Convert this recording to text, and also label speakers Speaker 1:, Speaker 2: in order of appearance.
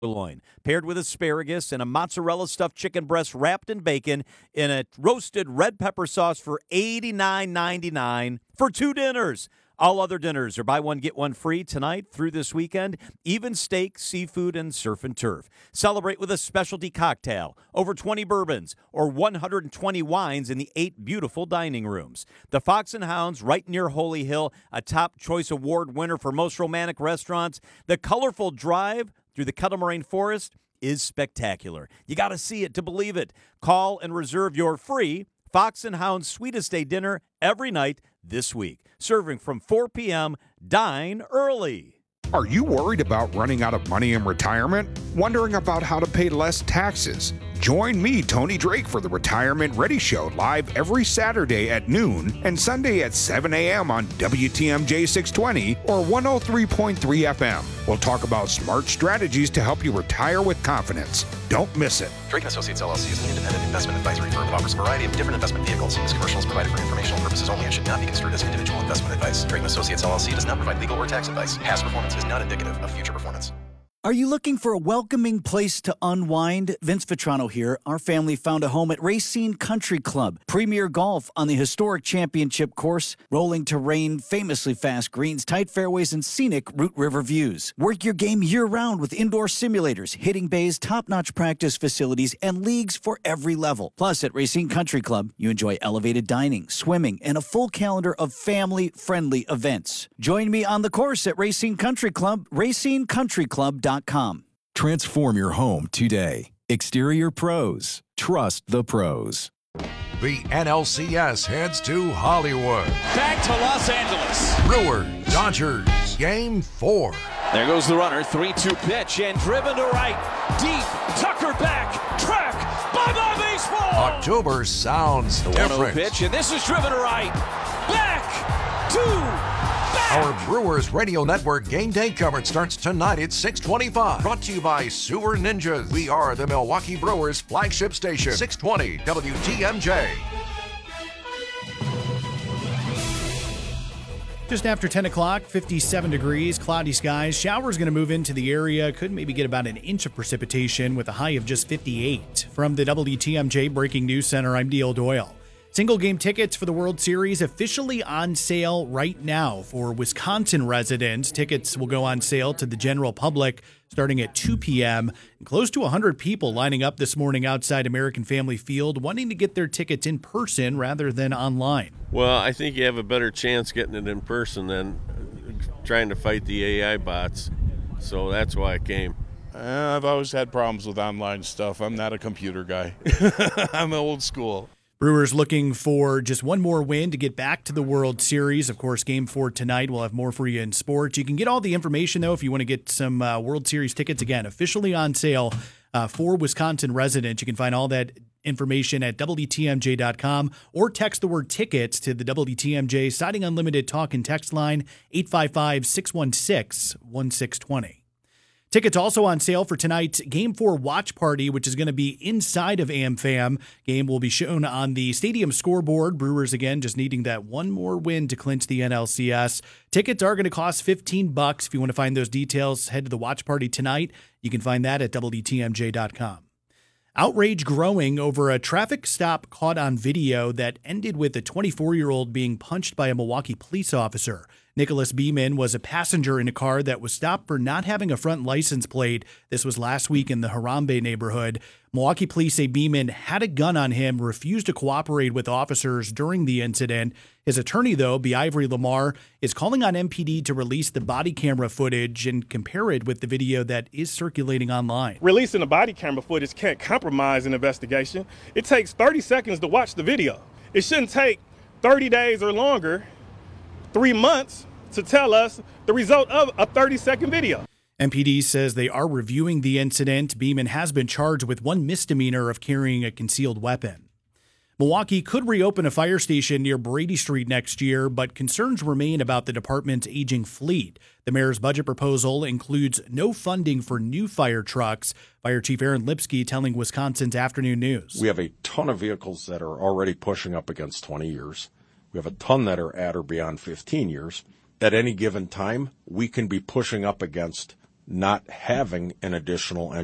Speaker 1: Loin, paired with asparagus and a mozzarella stuffed chicken breast wrapped in bacon in a roasted red pepper sauce for $89.99 for 2 dinners. All other dinners are buy one, get one free tonight through this weekend. Even steak, seafood, and surf and turf. Celebrate with a specialty cocktail, over 20 bourbons, or 120 wines in the 8 beautiful dining rooms. The Fox and Hounds, right near Holy Hill, a top choice award winner for most romantic restaurants. The colorful drive through the Kettle Moraine Forest is spectacular. You got to see it to believe it. Call and reserve your free Fox and Hound Sweetest Day dinner every night this week. Serving from 4 p.m. Dine early.
Speaker 2: Are you worried about running out of money in retirement? Wondering about how to pay less taxes? Join me, Tony Drake, for the Retirement Ready Show live every Saturday at noon and Sunday at 7 a.m. on WTMJ 620 or 103.3 FM. We'll talk about smart strategies to help you retire with confidence. Don't miss it.
Speaker 3: Drake & Associates LLC is an independent investment advisory firm that offers a variety of different investment vehicles. This commercial is provided for informational purposes only and should not be construed as individual investment advice. Drake & Associates LLC does not provide legal or tax advice. Past performance is not indicative of future performance.
Speaker 4: Are you looking for a welcoming place to unwind? Vince Vitrano here. Our family found a home at Racine Country Club. Premier golf on the historic championship course, rolling terrain, famously fast greens, tight fairways, and scenic Root River views. Work your game year-round with indoor simulators, hitting bays, top-notch practice facilities, and leagues for every level. Plus, at Racine Country Club, you enjoy elevated dining, swimming, and a full calendar of family-friendly events. Join me on the course at Racine Country Club, racinecountryclub.com.
Speaker 5: Transform your home today. Exterior Pros. Trust the pros.
Speaker 6: The NLCS heads to Hollywood.
Speaker 7: Back to Los Angeles.
Speaker 6: Brewers, Dodgers, Game 4.
Speaker 7: There goes the runner, 3-2 pitch, and driven to right. Deep, Tucker back, track, bye-bye baseball!
Speaker 6: October sounds
Speaker 7: the
Speaker 6: different.
Speaker 7: 1-0 pitch, and this is driven to right. Back to back!
Speaker 6: Our Brewers Radio Network game day coverage starts tonight at 6:25. Brought to you by Sewer Ninjas. We are the Milwaukee Brewers flagship station. 620 WTMJ.
Speaker 8: Just after 10 o'clock, 57 degrees, cloudy skies. Showers going to move into the area. Could maybe get about an inch of precipitation with a high of just 58. From the WTMJ Breaking News Center, I'm Dale Doyle. Single game tickets for the World Series officially on sale right now for Wisconsin residents. Tickets will go on sale to the general public starting at 2 p.m. And close to 100 people lining up this morning outside American Family Field wanting to get their tickets in person rather than online.
Speaker 9: Well, I think you have a better chance getting it in person than trying to fight the AI bots. So that's why I came.
Speaker 10: I've always had problems with online stuff. I'm not a computer guy. I'm old school.
Speaker 8: Brewers looking for just one more win to get back to the World Series. Of course, Game 4 tonight. We'll have more for you in sports. You can get all the information, though, if you want to get some World Series tickets. Again, officially on sale for Wisconsin residents. You can find all that information at WTMJ.com or text the word tickets to the WTMJ Siding Unlimited talk and text line 855-616-1620. Tickets also on sale for tonight's Game 4 watch party, which is going to be inside of AmFam. Game will be shown on the stadium scoreboard. Brewers, again, just needing that one more win to clinch the NLCS. Tickets are going to cost $15. If you want to find those details, head to the watch party tonight. You can find that at WTMJ.com. Outrage growing over a traffic stop caught on video that ended with a 24-year-old being punched by a Milwaukee police officer. Nicholas Beeman was a passenger in a car that was stopped for not having a front license plate. This was last week in the Harambe neighborhood. Milwaukee police say Beeman had a gun on him, refused to cooperate with officers during the incident. His attorney, though, B. Ivory Lamar, is calling on MPD to release the body camera footage and compare it with the video that is circulating online.
Speaker 11: Releasing the body camera footage can't compromise an investigation. It takes 30 seconds to watch the video. It shouldn't take 30 days or longer, 3 months, to tell us the result of a 30-second video.
Speaker 8: MPD says they are reviewing the incident. Beeman has been charged with one misdemeanor of carrying a concealed weapon. Milwaukee could reopen a fire station near Brady Street next year, but concerns remain about the department's aging fleet. The mayor's budget proposal includes no funding for new fire trucks. Fire Chief Aaron Lipsky telling Wisconsin's Afternoon News.
Speaker 12: We have a ton of vehicles that are already pushing up against 20 years. We have a ton that are at or beyond 15 years. At any given time, we can be pushing up against not having an additional